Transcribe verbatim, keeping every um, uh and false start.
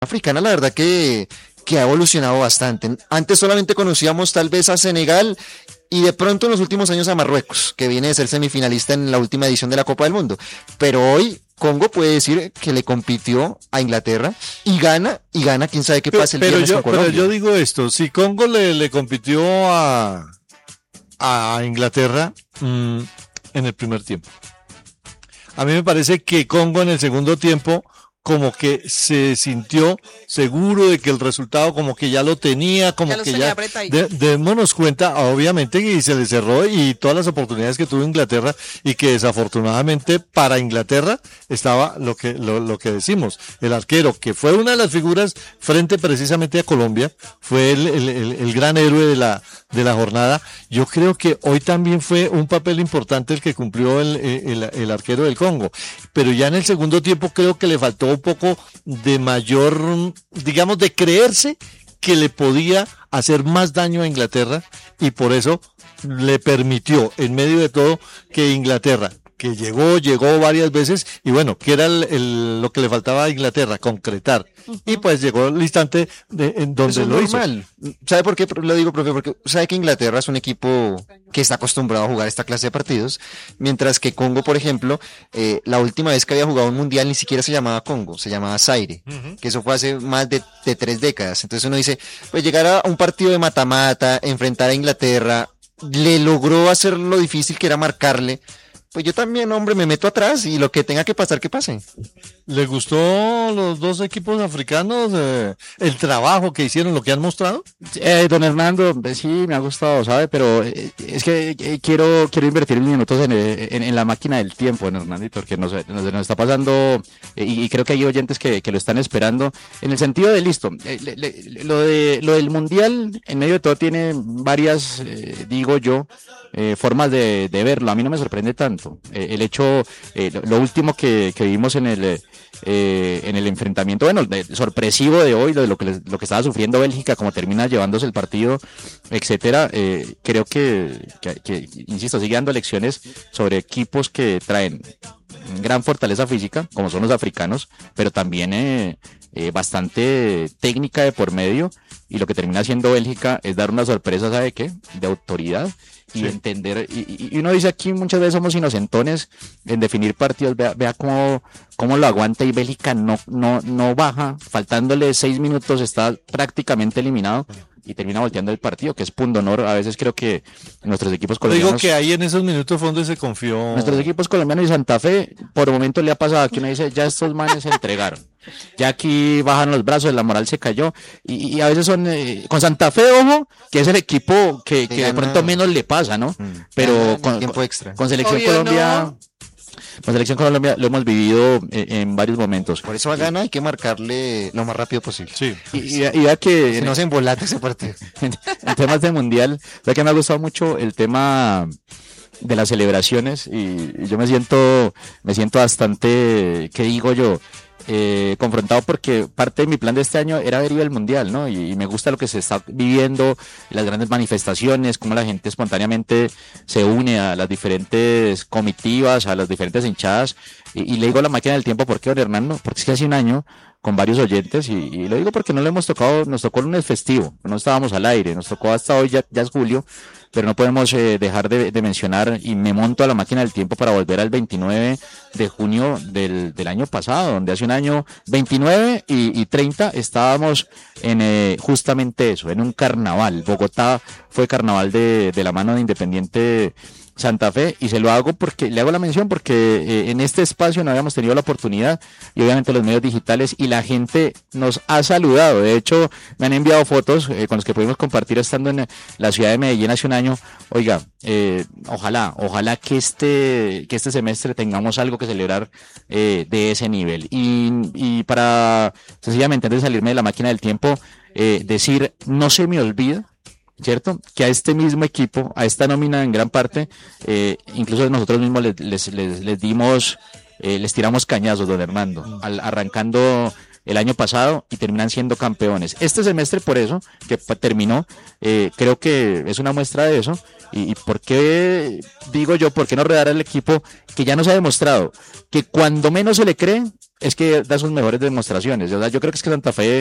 africana, la verdad que, que ha evolucionado bastante. Antes solamente conocíamos tal vez a Senegal y de pronto en los últimos años a Marruecos, que viene de ser semifinalista en la última edición de la Copa del Mundo. Pero hoy Congo puede decir que le compitió a Inglaterra y gana, y gana, quién sabe qué pasa el pero viernes yo, con Colombia. Pero yo digo esto, si Congo le, le compitió a, a Inglaterra mmm, en el primer tiempo, a mí me parece que Congo en el segundo tiempo como que se sintió seguro de que el resultado como que ya lo tenía, como ya que ya, de, démonos cuenta, obviamente que se le cerró y todas las oportunidades que tuvo Inglaterra y que desafortunadamente para Inglaterra estaba lo que, lo, lo que decimos, el arquero que fue una de las figuras frente precisamente a Colombia, fue el, el, el, el gran héroe de la, de la jornada. Yo creo que hoy también fue un papel importante el que cumplió el, el, el arquero del Congo, pero ya en el segundo tiempo creo que le faltó un poco de mayor, digamos, de creerse que le podía hacer más daño a Inglaterra y por eso le permitió, en medio de todo, que Inglaterra, que llegó, llegó varias veces y bueno, que era el, el, lo que le faltaba a Inglaterra, concretar. Uh-huh. Y pues llegó el instante de, en donde Eso es lo normal. hizo. ¿Sabe por qué lo digo, profe? Porque sabe que Inglaterra es un equipo que está acostumbrado a jugar esta clase de partidos, mientras que Congo, por ejemplo, eh, la última vez que había jugado un mundial ni siquiera se llamaba Congo, se llamaba Zaire, uh-huh. que eso fue hace más de, de tres décadas. Entonces uno dice, pues llegar a un partido de mata-mata, enfrentar a Inglaterra, le logró hacer lo difícil que era marcarle. Pues yo también, hombre, me meto atrás y lo que tenga que pasar, que pase. ¿Le gustó los dos equipos africanos eh, el trabajo que hicieron, lo que han mostrado? Eh, don Hernando, sí, me ha gustado, ¿sabe? Pero eh, es que eh, quiero quiero invertir mis minutos en, en, en la máquina del tiempo, don Hernandito, porque nos, nos, nos está pasando, eh, y, y creo que hay oyentes que, que lo están esperando, en el sentido de, listo, eh, le, le, lo, de, lo del Mundial, en medio de todo, tiene varias, eh, digo yo, Eh, formas de, de verlo. A mí no me sorprende tanto eh, el hecho, eh, lo, lo último que, que vimos en el eh, en el enfrentamiento, bueno, de, sorpresivo de hoy, de lo que les, lo que estaba sufriendo Bélgica, como termina llevándose el partido, etcétera. Eh, creo que, que, que, insisto, sigue dando lecciones sobre equipos que traen gran fortaleza física, como son los africanos, pero también eh, eh, bastante técnica de por medio, y lo que termina haciendo Bélgica es dar una sorpresa, ¿sabe qué? De autoridad. Y sí. entender, y, y uno dice aquí muchas veces somos inocentones en definir partidos, vea, vea cómo, cómo lo aguanta, y Bélgica no, no, no baja, faltándole seis minutos está prácticamente eliminado y termina volteando el partido, que es pundonor. A veces creo que nuestros equipos colombianos... Digo que ahí en esos minutos fue donde se confió... Nuestros equipos colombianos y Santa Fe, por momentos le ha pasado que uno dice, ya estos manes se entregaron. Ya aquí bajan los brazos, la moral se cayó, y, y a veces son, eh, con Santa Fe, ojo, que es el equipo que, que de pronto menos le pasa, ¿no? Mm. Pero con, tiempo extra. con Selección Obvio, Colombia... No. Con Selección Colombia lo hemos vivido eh, en varios momentos. Por eso a Gana hay que marcarle lo más rápido posible. Sí. Y, y, y ya que... Si no se embolate ese partido. En, en temas de mundial, ya que me ha gustado mucho el tema de las celebraciones, y, y yo me siento, me siento bastante, ¿qué digo yo? Eh, confrontado, porque parte de mi plan de este año era ver ir al mundial, ¿no? Y, y me gusta lo que se está viviendo, las grandes manifestaciones, cómo la gente espontáneamente se une a las diferentes comitivas, a las diferentes hinchadas, y, y le digo a la máquina del tiempo, ¿por qué, don Hernando? Porque es que hace un año, con varios oyentes, y, y lo digo porque no le hemos tocado, nos tocó el lunes festivo, no estábamos al aire, nos tocó hasta hoy, ya, ya es julio, pero no podemos eh, dejar de, de mencionar, y me monto a la máquina del tiempo para volver al veintinueve de junio del, del año pasado, donde hace un año, veintinueve y, y treinta, estábamos en eh, justamente eso, en un carnaval. Bogotá fue carnaval de, de la mano de Independiente Santa Fe, y se lo hago porque, le hago la mención porque eh, en este espacio no habíamos tenido la oportunidad, y obviamente los medios digitales y la gente nos ha saludado. De hecho, me han enviado fotos eh, con los que pudimos compartir estando en la ciudad de Medellín hace un año. Oiga, eh, ojalá, ojalá que este, que este semestre tengamos algo que celebrar eh, de ese nivel. Y, y para sencillamente, antes de salirme de la máquina del tiempo, eh, decir, no se me olvida, ¿cierto? Que a este mismo equipo, a esta nómina en gran parte, eh, incluso nosotros mismos les, les, les, les dimos, eh, les tiramos cañazos, don Hernando, al, arrancando el año pasado, y terminan siendo campeones. Este semestre, por eso, que terminó, eh, creo que es una muestra de eso. Y, y por qué, digo yo, por qué no redar al equipo que ya nos ha demostrado que cuando menos se le cree, es que da sus mejores demostraciones. O sea, yo creo que es que Santa Fe